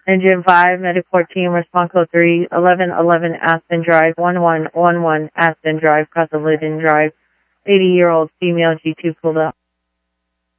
Engine 5, Mediport Team, response code 3, 1111 Aspen Drive, 1111 Aspen Drive, Casa Linden Drive, 80-year-old female G2 pulled up.